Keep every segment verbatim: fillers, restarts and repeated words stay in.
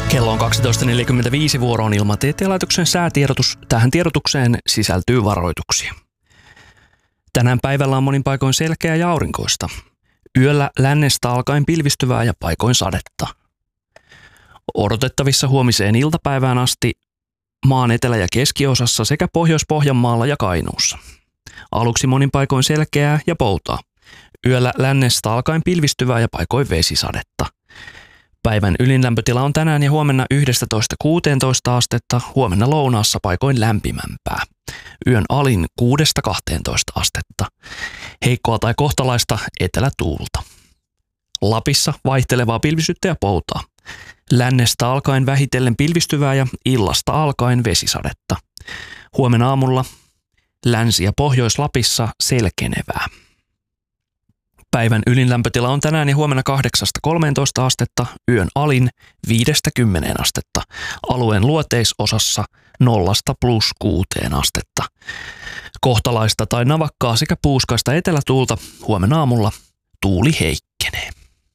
Kello on kaksitoista neljäkymmentäviisi, vuoroon Ilmatieteen laitoksen säätiedotus. Tähän tiedotukseen sisältyy varoituksia. Tänään päivällä on monin paikoin selkeää ja aurinkoista. Yöllä lännestä alkaen pilvistyvää ja paikoin sadetta. Odotettavissa huomiseen iltapäivään asti maan etelä- ja keskiosassa sekä Pohjois-Pohjanmaalla ja Kainuussa. Aluksi monin paikoin selkeää ja poutaa. Yöllä lännestä alkaen pilvistyvää ja paikoin vesisadetta. Päivän ylinlämpötila on tänään ja huomenna yksitoista kuusitoista astetta, huomenna lounaassa paikoin lämpimämpää. Yön alin kuudesta kahteentoista astetta. Heikkoa tai kohtalaista etelätuulta. Lapissa vaihtelevaa pilvisyyttä ja poutaa. Lännestä alkaen vähitellen pilvistyvää ja illasta alkaen vesisadetta. Huomenna aamulla Länsi- ja Pohjois-Lapissa selkenevää. Päivän ylinlämpötila on tänään ja huomenna kahdeksasta kolmeentoista astetta, yön alin viidestä kymmeneen astetta. Alueen luoteisosassa nollasta plus kuuteen astetta. Kohtalaista tai navakkaa sekä puuskaista etelätuulta, huomenna aamulla tuuli heikkenee.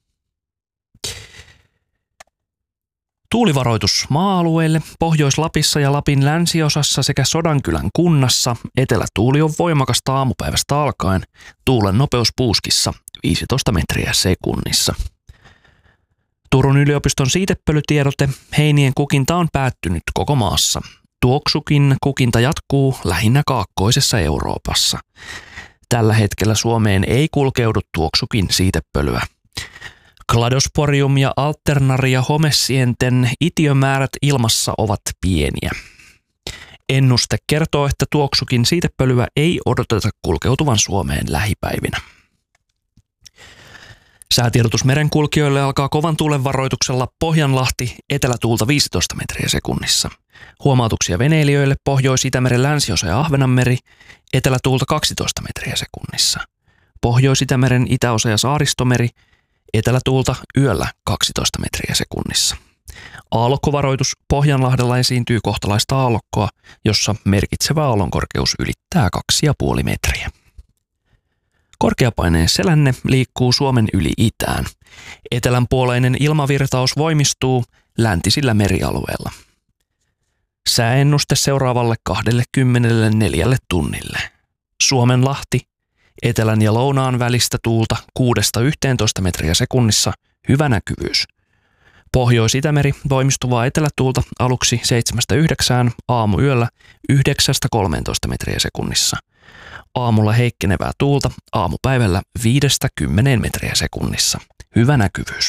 Tuulivaroitus maa-alueille, Pohjois-Lapissa ja Lapin länsiosassa sekä Sodankylän kunnassa. Etelätuuli on voimakasta aamupäivästä alkaen. Tuulen nopeus puuskissa viisitoista metriä sekunnissa. Turun yliopiston siitepölytiedote. Heinien kukinta on päättynyt koko maassa. Tuoksukin kukinta jatkuu lähinnä kaakkoisessa Euroopassa. Tällä hetkellä Suomeen ei kulkeudu tuoksukin siitepölyä. Kladosporium ja alternaria homesienten itiömäärät ilmassa ovat pieniä. Ennuste kertoo, että tuoksukin siitepölyä ei odoteta kulkeutuvan Suomeen lähipäivinä. Säätiedotus merenkulkijoille alkaa kovan tuulen varoituksella Pohjanlahti, etelätuulta viisitoista metriä sekunnissa. Huomautuksia veneilijöille Pohjois-Itämeren länsiosa ja Ahvenanmeri, etelätuulta kaksitoista metriä sekunnissa. Pohjois-Itämeren itäosa ja Saaristomeri, etelätuulta yöllä kaksitoista metriä sekunnissa. Aallokkovaroitus. Pohjanlahdella esiintyy kohtalaista aallokkoa, jossa merkitsevä aallonkorkeus ylittää kaksi ja puoli metriä. Korkeapaineen selänne liikkuu Suomen yli itään. Etelänpuoleinen ilmavirtaus voimistuu läntisillä merialueilla. Sääennuste seuraavalle kaksikymmentäneljä tunnille. Suomenlahti. Etelän ja lounaan välistä tuulta kuudesta yhteentoista metriä sekunnissa, hyvä näkyvyys. Pohjois-Itämeri voimistuvaa etelätuulta aluksi seitsemästä yhdeksään, aamuyöllä yhdeksästä kolmeentoista metriä sekunnissa. Aamulla heikkenevää tuulta, aamupäivällä viidestä kymmeneen metriä sekunnissa, hyvä näkyvyys.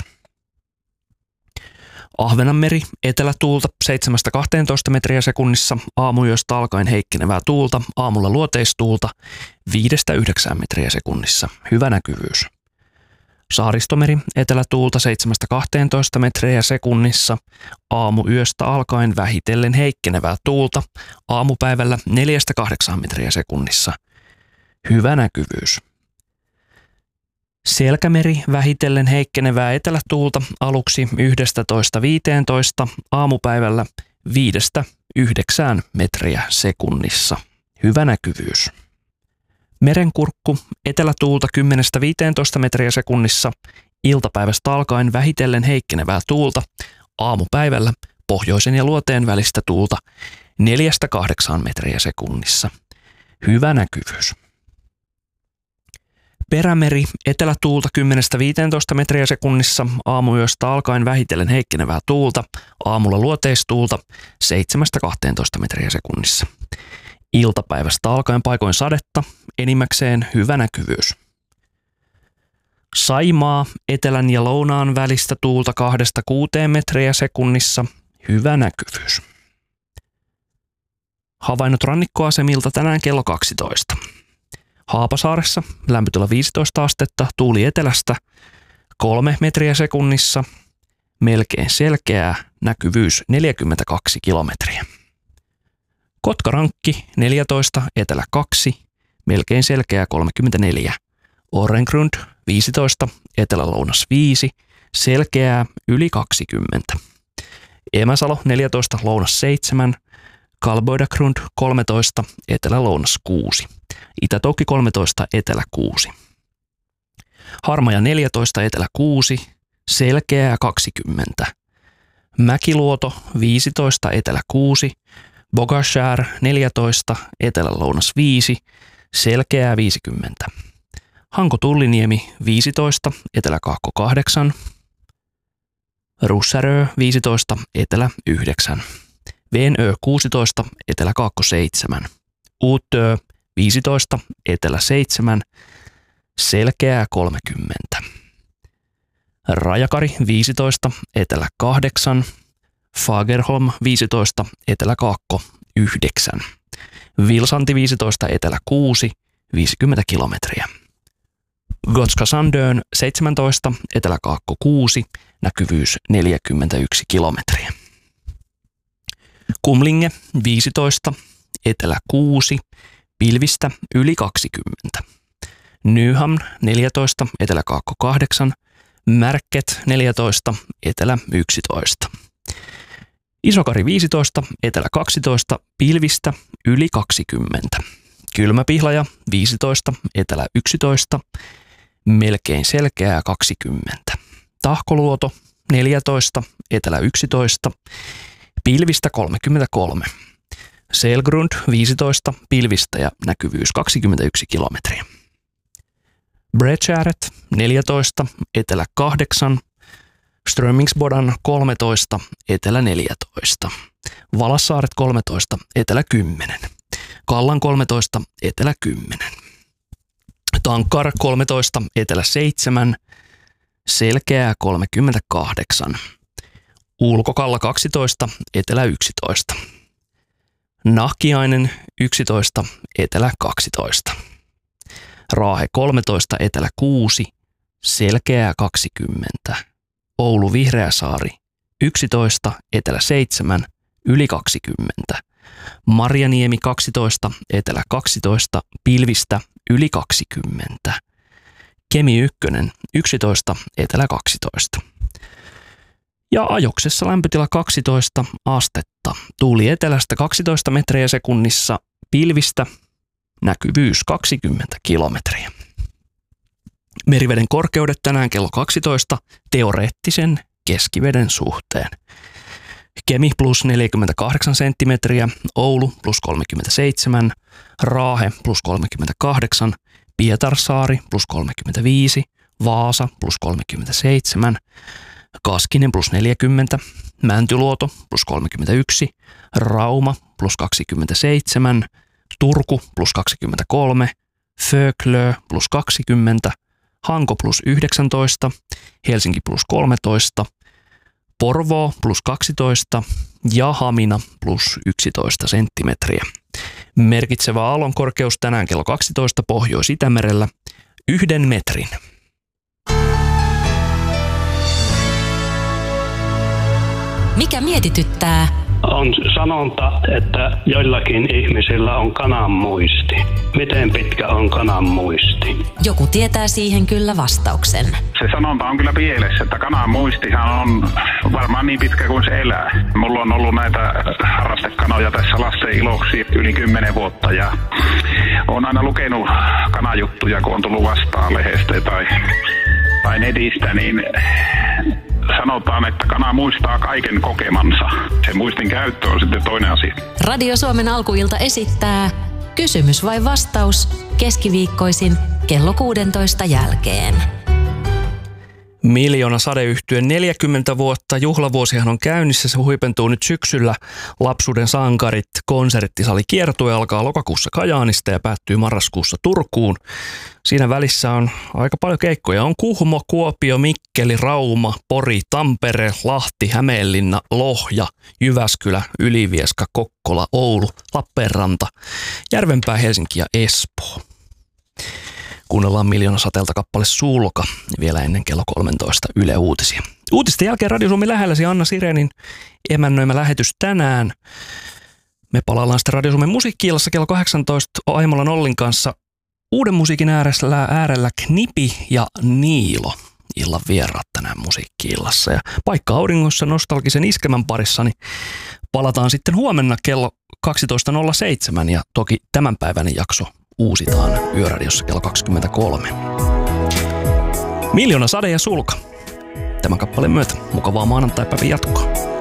Ahvenanmeri, etelätuulta seitsemästä kahteentoista metriä sekunnissa, aamuyöstä alkaen heikkenevää tuulta, aamulla luoteistuulta viidestä yhdeksään metriä sekunnissa, hyvä näkyvyys. Saaristomeri, etelätuulta seitsemästä kahteentoista metriä sekunnissa, aamuyöstä alkaen vähitellen heikkenevää tuulta, aamupäivällä neljästä kahdeksaan metriä sekunnissa, hyvä näkyvyys. Selkämeri, vähitellen heikkenevää etelätuulta aluksi yksitoista viisitoista, aamupäivällä viidestä yhdeksään metriä sekunnissa. Hyvä näkyvyys. Merenkurkku, etelätuulta kymmenestä viiteentoista metriä sekunnissa, iltapäivästä alkaen vähitellen heikkenevää tuulta, aamupäivällä pohjoisen ja luoteen välistä tuulta neljästä kahdeksaan metriä sekunnissa. Hyvä näkyvyys. Perämeri, etelätuulta kymmenestä viiteentoista metriä sekunnissa, aamuyöstä alkaen vähitellen heikkenevää tuulta, aamulla luoteistuulta seitsemästä kahteentoista metriä sekunnissa. Iltapäivästä alkaen paikoin sadetta, enimmäkseen hyvä näkyvyys. Saimaa, etelän ja lounaan välistä tuulta kahdesta kuuteen metriä sekunnissa, hyvä näkyvyys. Havainnot rannikkoasemilta tänään kello kaksitoista. Haapasaaressa lämpötila viisitoista astetta, tuuli etelästä kolme metriä sekunnissa, melkein selkeää, näkyvyys neljäkymmentäkaksi kilometriä. Kotkarankki neljätoista, etelä kaksi, melkein selkeää kolmekymmentäneljä. Orrengrund viisitoista, etelä-lounas viisi, selkeää yli kaksikymmentä. Emäsalo neljätoista, lounas seitsemän, Kalboidagrund kolmetoista, etelä-lounas kuusi. Itä-Toukki kolmetoista, etelä kuusi. Harmaja neljätoista, etelä kuusi, selkeää kaksikymmentä. Mäkiluoto viisitoista, etelä kuusi, Bogashär neljätoista, etelä-lounas viisi, Selkeää viisikymmentä. Hanko-Tulliniemi viisitoista, etelä-kaakko kahdeksan, Russärö viisitoista, etelä yhdeksän, Venö kuusitoista, etelä-kaakko seitsemän, Uutö viisitoista, etelä seitsemän, Selkeää kolmekymmentä. Rajakari viisitoista, etelä kahdeksan, Fagerholm viisitoista, etelä-kaakko yhdeksän, Vilsanti viisitoista, etelä kuusi, viisikymmentä kilometriä. Gotska Sandön seitsemäntoista, etelä-kaakko kuusi, näkyvyys neljäkymmentäyksi kilometriä. Kumlinge viisitoista, etelä kuusi, pilvistä yli kaksikymmentä. Nyhamn neljätoista, etelä-kaakko kahdeksan, Märket neljätoista, etelä yksitoista. Isokari viisitoista, etelä kaksitoista, pilvistä yli kaksikymmentä. Kylmäpihlaja viisitoista, etelä yksitoista, melkein selkeää kaksikymmentä. Tahkoluoto neljätoista, etelä yksitoista, pilvistä kolmekymmentäkolme. Selgrund viisitoista, pilvistä ja näkyvyys kaksikymmentäyksi kilometriä. Bredskäret neljätoista, etelä kahdeksan, Strömingsbodan kolmetoista, etelä neljätoista, Valassaaret kolmetoista, etelä kymmenen, Kallan kolmetoista, etelä kymmenen, Tankkar kolmetoista, etelä seitsemän, Selkeää kolmekymmentäkahdeksan, Ulkokalla kaksitoista, etelä yksitoista, Nahkiainen yksitoista, etelä kaksitoista, Raahe kolmetoista, etelä kuusi, Selkeää kaksikymmentä, Oulu Vihreäsaari yksitoista, etelä seitsemän, yli kaksikymmentä, Marjaniemi kaksitoista, etelä kaksitoista, pilvistä yli kaksikymmentä, Kemi ykkönen yksitoista, etelä kaksitoista. Ja Ajoksessa lämpötila kaksitoista astetta, tuuli etelästä kaksitoista metriä sekunnissa, pilvistä näkyvyys kaksikymmentä kilometriä. Meriveden korkeudet tänään kello kaksitoista teoreettisen keskiveden suhteen. Kemi plus neljäkymmentäkahdeksan senttimetriä, Oulu plus kolmekymmentäseitsemän, Raahe plus kolmekymmentäkahdeksan, Pietarsaari plus kolmekymmentäviisi, Vaasa plus kolmekymmentäseitsemän, Kaskinen plus neljäkymmentä, Mäntyluoto plus kolmekymmentäyksi, Rauma plus kaksikymmentäseitsemän, Turku plus kaksikymmentäkolme, Föglö plus kaksikymmentä, Hanko plus yhdeksäntoista, Helsinki plus kolmetoista, Porvoo plus kaksitoista ja Hamina plus yksitoista senttimetriä. Merkitsevä aallonkorkeus tänään kello kaksitoista Pohjois-Itämerellä yhden metrin. Mikä mietityttää? On sanonta, että joillakin ihmisillä on kanan muisti. Miten pitkä on kanan muisti? Joku tietää siihen kyllä vastauksen. Se sanonta on kyllä pielessä, että kanan muistihan on varmaan niin pitkä kuin se elää. Mulla on ollut näitä harrastekanoja tässä lasten iloksi yli kymmenen vuotta ja olen aina lukenut kanajuttuja, kun on tullut vastaan lehdestä tai, tai netistä, niin sanotaan, että kana muistaa kaiken kokemansa. Se muistin käyttö on sitten toinen asia. Radio Suomen alkuilta esittää kysymys vai vastaus keskiviikkoisin kello kuusitoista jälkeen. Miljoona sadeyhtyön neljäkymmentä vuotta. Juhlavuosihan on käynnissä. Se huipentuu nyt syksyllä. Lapsuuden sankarit konserttisali kiertue alkaa lokakuussa Kajaanista ja päättyy marraskuussa Turkuun. Siinä välissä on aika paljon keikkoja. On Kuhmo, Kuopio, Mikkeli, Rauma, Pori, Tampere, Lahti, Hämeenlinna, Lohja, Jyväskylä, Ylivieska, Kokkola, Oulu, Lappeenranta, Järvenpää, Helsinki ja Espoo. Kuunnellaan Miljoona sateelta kappale Sulka vielä ennen kello kolmetoista Yle Uutisia. Uutisten jälkeen Radio Suomi lähelläsi Anna Sirenin emännöimä lähetys tänään. Me palaillaan sitten Radio Suomen musiikki-illassa kello kahdeksantoista Aimolan Ollin kanssa uuden musiikin äärellä, äärellä Knipi ja Niilo. Illan vieraat tänään musiikki-illassa. Ja paikka auringossa nostalgisen iskelmän parissa, niin palataan sitten huomenna kello kaksitoista nolla seitsemän ja toki tämänpäiväinen jakso uusitaan Yöradiossa kello kaksikymmentäkolme. Miljoona sade ja Sulka. Tämän kappaleen myötä mukavaa maanantaipäivän jatkoa.